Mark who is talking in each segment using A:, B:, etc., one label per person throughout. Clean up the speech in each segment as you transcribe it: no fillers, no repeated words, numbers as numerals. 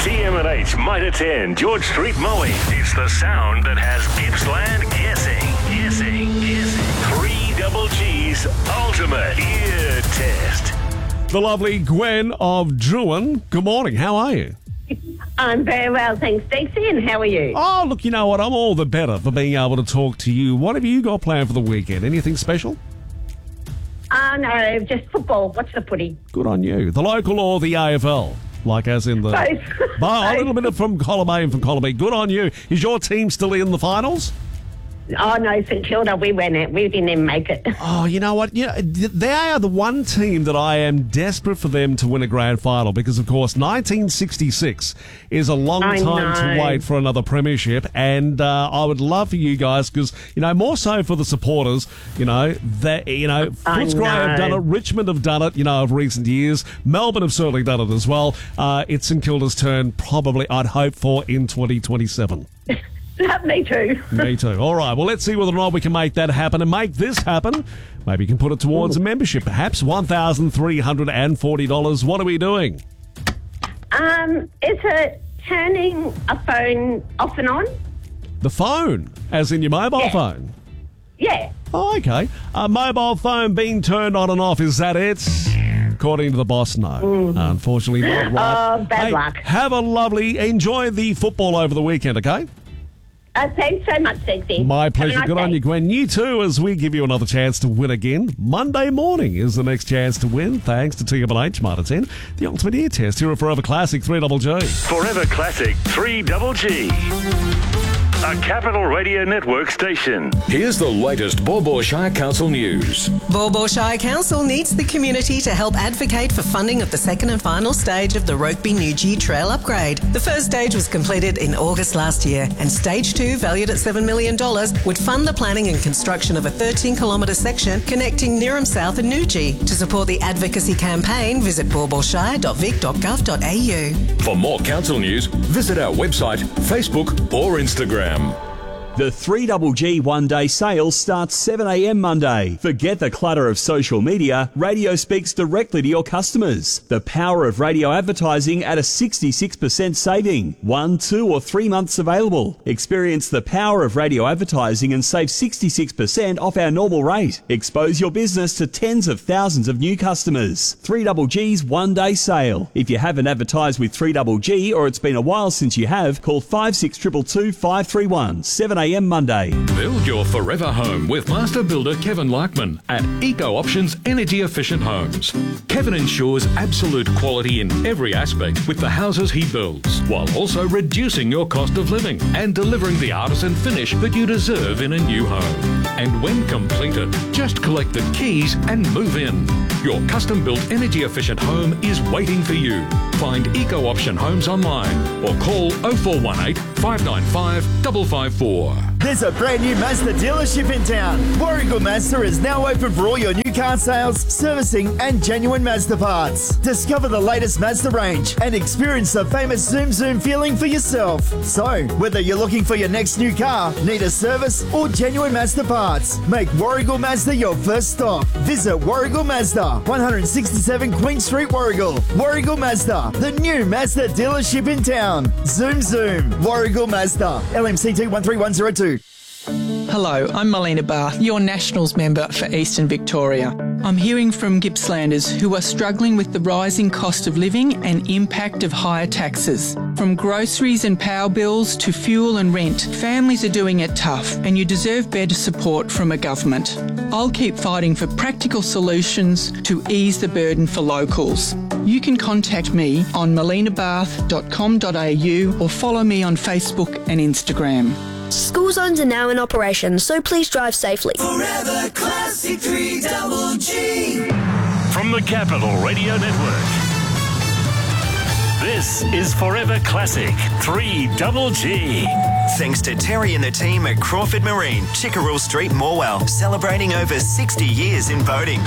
A: TM&H might attend George Street mowing. It's the sound that has Gippsland guessing. 3 Double G's ultimate ear test.
B: The lovely Gwen of Druin. Good morning. How are you?
C: I'm very well, thanks, Stacey. And how are you?
B: Oh, look, you know what? I'm all the better for being able to talk to you. What have you got planned for the weekend? Anything special?
C: No, just football. Watch the footy.
B: Good on you. The local or the AFL? Like as in the...
C: Both.
B: A little bit from column A and from column B. Good on you. Is your team still in the finals?
C: Oh, no, St Kilda, we went it. We didn't even make it.
B: Oh, you know what? They are the one team that I am desperate for them to win a grand final because, of course, 1966 is a long time to wait for another premiership, and I would love for you guys because, more so for the supporters, Footscray have done it, Richmond have done it, of recent years. Melbourne have certainly done it as well. It's St Kilda's turn, probably, I'd hope for, in 2027.
C: Me too.
B: Me too. All right. Well, let's see whether or not we can make that happen and make this happen. Maybe you can put it towards a membership, perhaps $1,340. What are we doing?
C: Is it turning a phone off and on?
B: The phone, as in your mobile phone?
C: Yeah.
B: Oh, okay. A mobile phone being turned on and off, is that it? According to the boss, no. Unfortunately, not right.
C: Oh, bad luck.
B: Have a enjoy the football over the weekend, okay?
C: Thanks so much, Stacey.
B: My pleasure. Good on you, Gwen. You too, as we give you another chance to win again. Monday morning is the next chance to win, thanks to TM&H Might Attend, the ultimate ear test here at Forever Classic 3 Double G.
A: Forever Classic 3 Double G. A Capital Radio Network station.
D: Here's the latest Baw Baw Shire Council news.
E: Baw Baw Shire Council needs the community to help advocate for funding of the second and final stage of the Rokeby Newgee Trail upgrade. The first stage was completed in August last year, and stage 2, valued at $7 million, would fund the planning and construction of a 13-kilometre section connecting Neerim South and Newgee. To support the advocacy campaign, visit bawbawshire.vic.gov.au.
D: For more council news, visit our website, Facebook or Instagram.
F: The 3GG one-day sale starts 7 a.m. Monday. Forget the clutter of social media. Radio speaks directly to your customers. The power of radio advertising at a 66% saving. 1, 2 or 3 months available. Experience the power of radio advertising and save 66% off our normal rate. Expose your business to tens of thousands of new customers. 3GG's one-day sale. If you haven't advertised with 3GG or it's been a while since you have, call 56222 531 7 a.m. Monday.
D: Build your forever home with master builder Kevin Larkman at Eco Options Energy Efficient Homes. Kevin ensures absolute quality in every aspect with the houses he builds, while also reducing your cost of living and delivering the artisan finish that you deserve in a new home. And when completed, just collect the keys and move in. Your custom-built energy-efficient home is waiting for you. Find Eco Option Homes online or call 0418 595 554.
G: There's a brand new Mazda dealership in town. Warragul Mazda is now open for all your new car sales, servicing and genuine Mazda parts. Discover the latest Mazda range and experience the famous Zoom Zoom feeling for yourself. So, whether you're looking for your next new car, need a service or genuine Mazda parts, make Warragul Mazda your first stop. Visit Warragul Mazda, 167 Queen Street, Warragul. Warragul Mazda, the new Mazda dealership in town. Zoom Zoom, Warragul Mazda, LMCT 13102.
H: Hello, I'm Melina Barth, your Nationals member for Eastern Victoria. I'm hearing from Gippslanders who are struggling with the rising cost of living and impact of higher taxes. From groceries and power bills to fuel and rent, families are doing it tough and you deserve better support from a government. I'll keep fighting for practical solutions to ease the burden for locals. You can contact me on melinabarth.com.au or follow me on Facebook and Instagram.
I: School zones are now in operation, so please drive safely.
J: Forever Classic 3 Double G.
A: From the Capital Radio Network, this is Forever Classic 3 Double G.
K: Thanks to Terry and the team at Crawford Marine, Chickerell Street, Morwell, celebrating over 60 years in boating.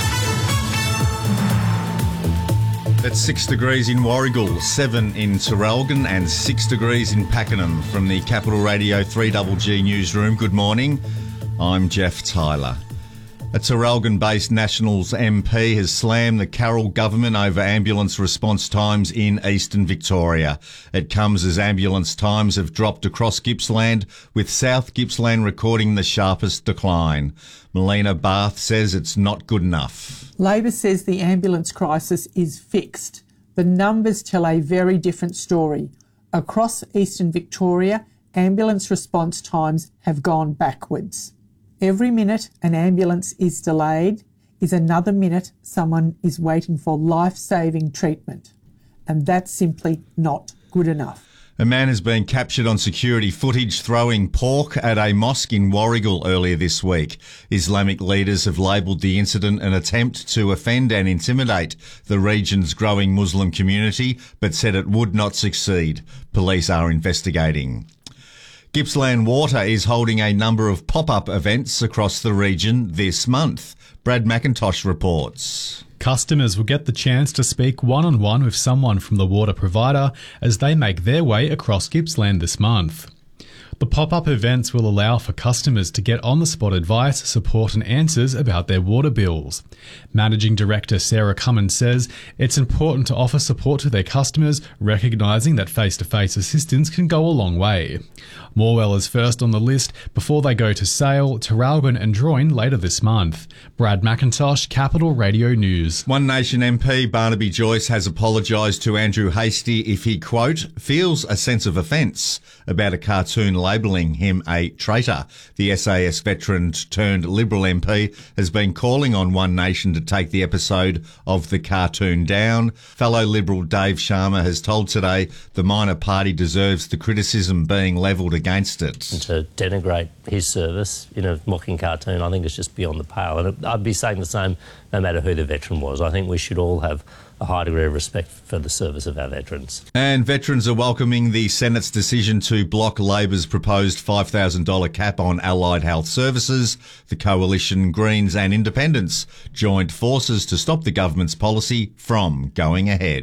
L: It's 6 degrees in Warragul, 7 in Terralgan and 6 degrees in Pakenham. From the Capital Radio 3GG newsroom, good morning. I'm Jeff Tyler. A Traralgon-based Nationals MP has slammed the Carroll government over ambulance response times in eastern Victoria. It comes as ambulance times have dropped across Gippsland, with South Gippsland recording the sharpest decline. Melina Barth says it's not good enough.
M: Labor says the ambulance crisis is fixed. The numbers tell a very different story. Across eastern Victoria, ambulance response times have gone backwards. Every minute an ambulance is delayed is another minute someone is waiting for life-saving treatment. And that's simply not good enough.
L: A man has been captured on security footage throwing pork at a mosque in Warragul earlier this week. Islamic leaders have labelled the incident an attempt to offend and intimidate the region's growing Muslim community, but said it would not succeed. Police are investigating. Gippsland Water is holding a number of pop-up events across the region this month. Brad McIntosh reports.
N: Customers will get the chance to speak one-on-one with someone from the water provider as they make their way across Gippsland this month. The pop-up events will allow for customers to get on-the-spot advice, support and answers about their water bills. Managing Director Sarah Cummins says it's important to offer support to their customers, recognising that face-to-face assistance can go a long way. Morwell is first on the list before they go to Sale, Traralgon and Droyne later this month. Brad McIntosh, Capital Radio News.
L: One Nation MP Barnaby Joyce has apologised to Andrew Hastie if he, quote, feels a sense of offence about a cartoon labelling him a traitor. The SAS veteran turned Liberal MP has been calling on One Nation to take the episode of the cartoon down. Fellow Liberal Dave Sharma has told Today the minor party deserves the criticism being levelled against it.
O: To denigrate his service in a mocking cartoon, I think it's just beyond the pale. And I'd be saying the same no matter who the veteran was. I think we should all have a high degree of respect for the service of our veterans.
L: And veterans are welcoming the Senate's decision to block Labor's proposed $5,000 cap on allied health services. The Coalition, Greens and Independents joined forces to stop the government's policy from going ahead.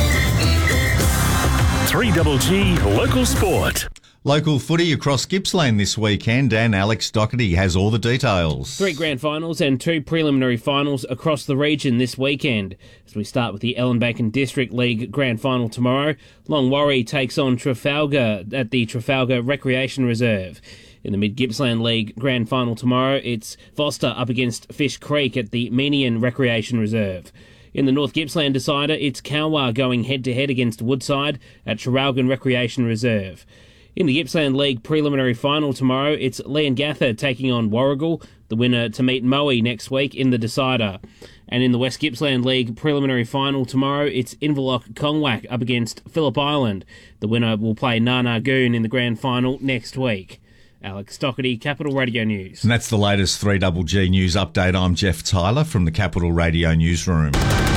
A: 3GG Local Sport.
L: Local footy across Gippsland this weekend, and Alex Doherty has all the details.
P: 3 grand finals and 2 preliminary finals across the region this weekend. As we start with the Ellenbacon District League grand final tomorrow, Longwarry takes on Trafalgar at the Trafalgar Recreation Reserve. In the Mid-Gippsland League grand final tomorrow, it's Foster up against Fish Creek at the Menian Recreation Reserve. In the North Gippsland decider, it's Kalwar going head-to-head against Woodside at Traralgon Recreation Reserve. In the Gippsland League preliminary final tomorrow, it's Leongatha taking on Warragul, the winner to meet Moe next week in the decider. And in the West Gippsland League preliminary final tomorrow, it's Inverloch Kongwak up against Phillip Island. The winner will play Narnagoon in the grand final next week. Alex Doherty, Capital Radio News.
L: And that's the latest 3GG News update. I'm Jeff Tyler from the Capital Radio Newsroom.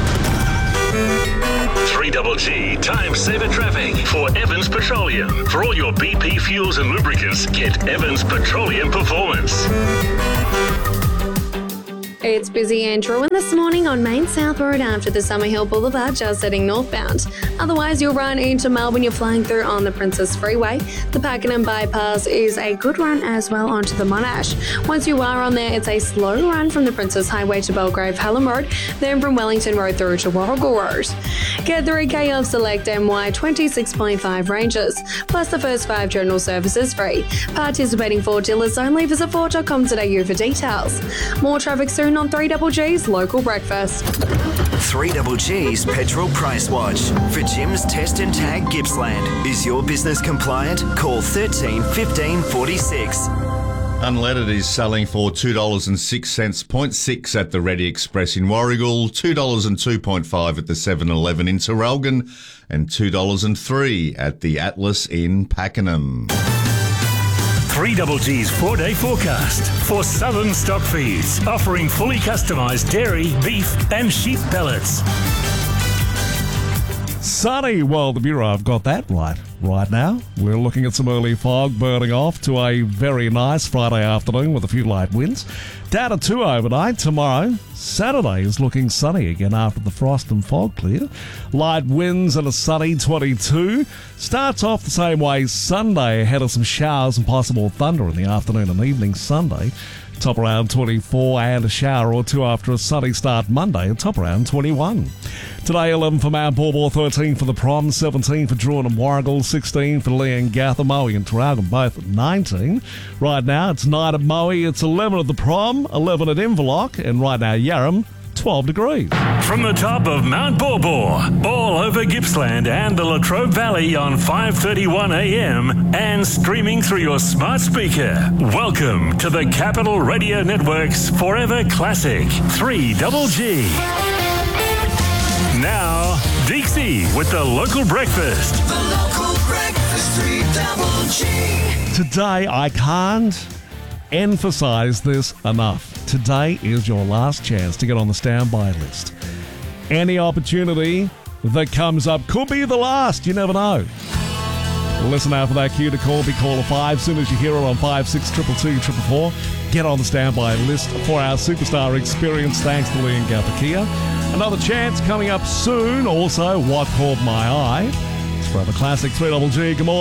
A: 3GG Time Saver Traffic for Evans Petroleum. For all your BP fuels and lubricants, get Evans Petroleum Performance.
Q: It's busy and Druin this morning on Main South Road after the Summerhill Boulevard, just heading northbound. Otherwise, you'll run into Melbourne, you're flying through on the Princess Freeway. The Pakenham Bypass is a good run as well onto the Monash. Once you are on there, it's a slow run from the Princess Highway to Belgrave Hallam Road, then from Wellington Road through to Warragul Road. Get 3K of select MY 26.5 ranges, plus the first 5 general services free. Participating Ford dealers only. Visit Ford.com.au for details. More traffic soon on 3GG's Local Breakfast.
K: 3GG's Petrol Price Watch. For Jim's Test and Tag Gippsland. Is your business compliant? Call 13 15 46.
L: Unleaded is selling for $2.06, 0.6 at the Ready Express in Warragul, $2.02.5 at the 7-Eleven in Traralgon, and $2.03 at the Atlas in Pakenham.
A: 3GG's 4-day forecast for Southern Stock Feeds, offering fully customised dairy, beef and sheep pellets.
B: Sunny. Well, the Bureau have got that right now. We're looking at some early fog burning off to a very nice Friday afternoon with a few light winds. Down to 2 overnight. Tomorrow, Saturday, is looking sunny again after the frost and fog clear. Light winds and a sunny 22. Starts off the same way Sunday, ahead of some showers and possible thunder in the afternoon and evening Sunday. top around 24, and a shower or two after a sunny start Monday, at top around 21. Today, 11 for Mount Baw, 13 for the Prom, 17 for Drawn and Warrigal, 16 for Leongatha, Moe and Traralgon, both at 19. Right now, it's 9 at Moe, it's 11 at the Prom, 11 at Inverloch, and right now, Yarram, 12 degrees.
A: From the top of Mount Baw, all over Gippsland and the Latrobe Valley on 5:31 a.m. and streaming through your smart speaker. Welcome to the Capital Radio Network's Forever Classic 3GG. Now, Dixie with the local breakfast.
J: The local breakfast 3GG.
B: Today, I can't emphasize this enough. Today is your last chance to get on the standby list. Any opportunity that comes up could be the last. You never know. Listen out for that cue to call. Be caller 5 as soon as you hear it on 5622 Get on the standby list for our superstar experience. Thanks to Leongatha Kia. Another chance coming up soon. Also, What Caught My Eye. It's Forever Classic 3GG. Good morning.